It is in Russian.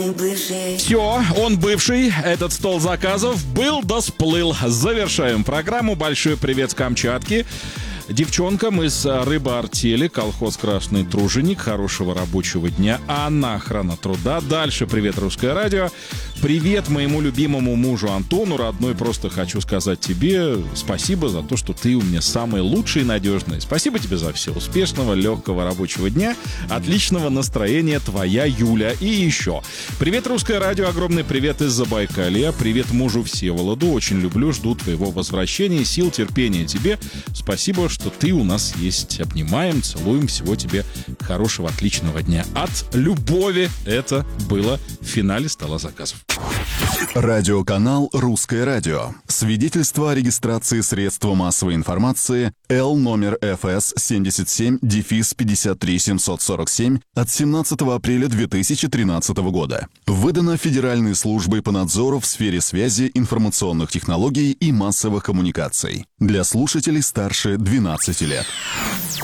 Все, он бывший. Этот стол заказов был да сплыл. Завершаем программу. Большой привет с Камчатки. Девчонкам из рыбоартели, колхоз «Красный труженик». Хорошего рабочего дня. Анна, охрана труда. Дальше привет, Русское радио. Привет моему любимому мужу Антону. Родной, просто хочу сказать тебе спасибо за то, что ты у меня самый лучший и надежный. Спасибо тебе за все. Успешного, легкого рабочего дня. Отличного настроения, твоя Юля. И еще. Привет, Русское радио. Огромный привет из Забайкалья. Привет мужу Всеволоду. Очень люблю, жду твоего возвращения. Сил, терпения тебе. Спасибо, что ты у нас есть. Обнимаем, целуем. Всего тебе хорошего, отличного дня. От любови. Это было в финале стола заказов. Радиоканал «Русское радио». Свидетельство о регистрации средства массовой информации Л номер ФС 77-53747 от 17 апреля 2013 года. Выдано Федеральной службой по надзору в сфере связи, информационных технологий и массовых коммуникаций. Для слушателей старше 12 лет.